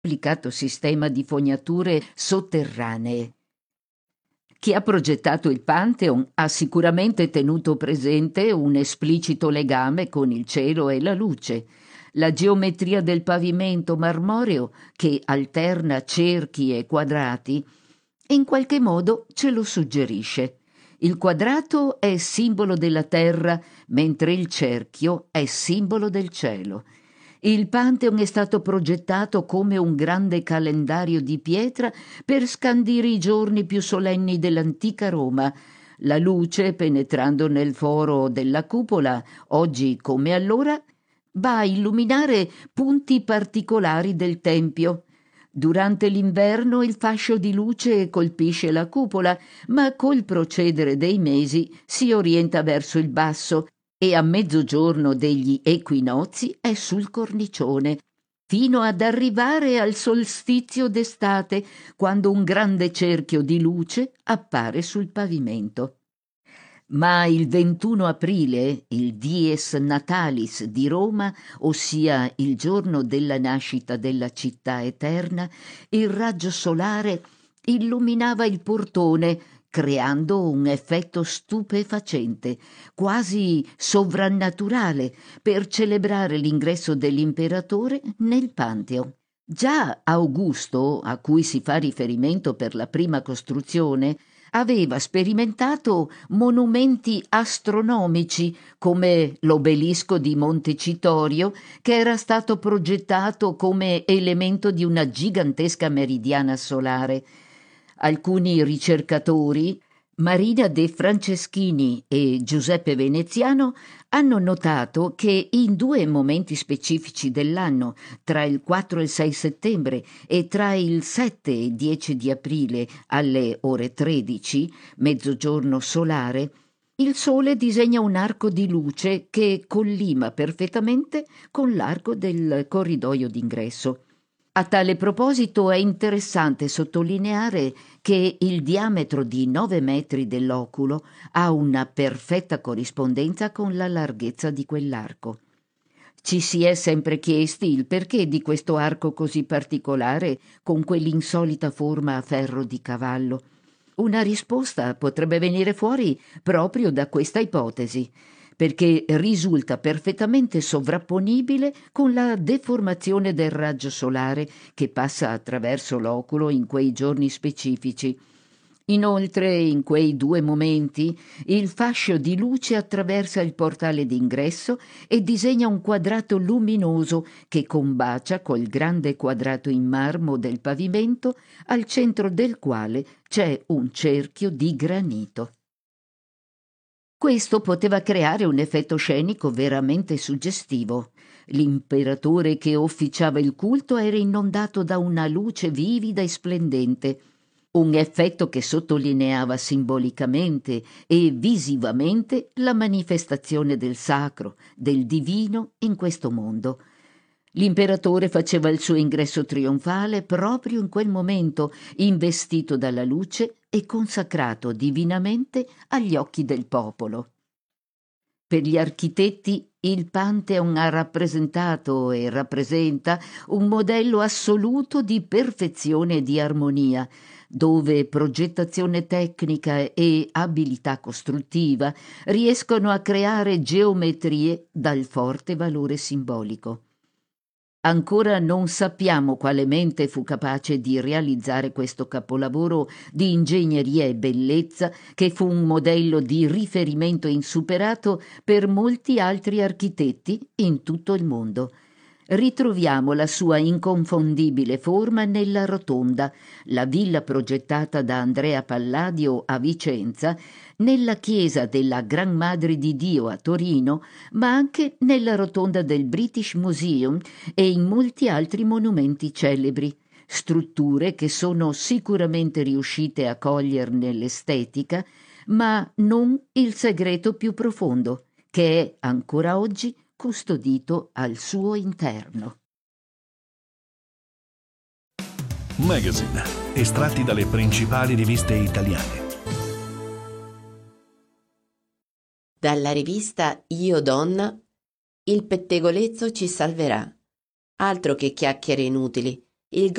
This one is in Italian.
complicato sistema di fognature sotterranee. Chi ha progettato il Pantheon ha sicuramente tenuto presente un esplicito legame con il cielo e la luce. La geometria del pavimento marmoreo, che alterna cerchi e quadrati, in qualche modo ce lo suggerisce. Il quadrato è simbolo della terra, mentre il cerchio è simbolo del cielo. Il Pantheon è stato progettato come un grande calendario di pietra per scandire i giorni più solenni dell'antica Roma. La luce, penetrando nel foro della cupola, oggi come allora, va a illuminare punti particolari del tempio. Durante l'inverno il fascio di luce colpisce la cupola, ma col procedere dei mesi si orienta verso il basso e a mezzogiorno degli equinozi è sul cornicione, fino ad arrivare al solstizio d'estate, quando un grande cerchio di luce appare sul pavimento. Ma il 21 aprile, il Dies Natalis di Roma, ossia il giorno della nascita della città eterna, il raggio solare illuminava il portone, creando un effetto stupefacente, quasi sovrannaturale, per celebrare l'ingresso dell'imperatore nel Pantheon. Già Augusto, a cui si fa riferimento per la prima costruzione, aveva sperimentato monumenti astronomici come l'obelisco di Montecitorio, che era stato progettato come elemento di una gigantesca meridiana solare. Alcuni ricercatori, Marina De Franceschini e Giuseppe Veneziano, hanno notato che in due momenti specifici dell'anno, tra il 4 e il 6 settembre e tra il 7 e il 10 di aprile alle ore 13, mezzogiorno solare, il Sole disegna un arco di luce che collima perfettamente con l'arco del corridoio d'ingresso. A tale proposito è interessante sottolineare che il diametro di 9 metri dell'oculo ha una perfetta corrispondenza con la larghezza di quell'arco. Ci si è sempre chiesti il perché di questo arco così particolare con quell'insolita forma a ferro di cavallo. Una risposta potrebbe venire fuori proprio da questa ipotesi, perché risulta perfettamente sovrapponibile con la deformazione del raggio solare che passa attraverso l'oculo in quei giorni specifici. Inoltre, in quei due momenti, il fascio di luce attraversa il portale d'ingresso e disegna un quadrato luminoso che combacia col grande quadrato in marmo del pavimento, al centro del quale c'è un cerchio di granito. Questo poteva creare un effetto scenico veramente suggestivo. L'imperatore che officiava il culto era inondato da una luce vivida e splendente, un effetto che sottolineava simbolicamente e visivamente la manifestazione del sacro, del divino in questo mondo. L'imperatore faceva il suo ingresso trionfale proprio in quel momento, investito dalla luce e consacrato divinamente agli occhi del popolo. Per gli architetti il Pantheon ha rappresentato e rappresenta un modello assoluto di perfezione e di armonia, dove progettazione tecnica e abilità costruttiva riescono a creare geometrie dal forte valore simbolico. Ancora non sappiamo quale mente fu capace di realizzare questo capolavoro di ingegneria e bellezza, che fu un modello di riferimento insuperato per molti altri architetti in tutto il mondo. Ritroviamo la sua inconfondibile forma nella Rotonda, la villa progettata da Andrea Palladio a Vicenza, nella chiesa della Gran Madre di Dio a Torino, ma anche nella Rotonda del British Museum e in molti altri monumenti celebri. Strutture che sono sicuramente riuscite a coglierne l'estetica, ma non il segreto più profondo, che è ancora oggi custodito al suo interno. Magazine, estratti dalle principali riviste italiane. Dalla rivista Io Donna, il pettegolezzo ci salverà. Altro che chiacchiere inutili. il